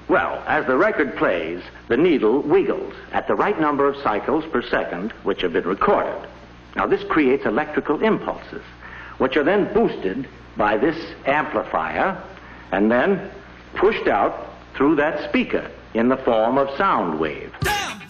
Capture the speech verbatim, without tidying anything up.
Well, as the record plays, the needle wiggles at the right number of cycles per second, which have been recorded. Now, this creates electrical impulses, which are then boosted by this amplifier and then pushed out through that speaker in the form of sound waves.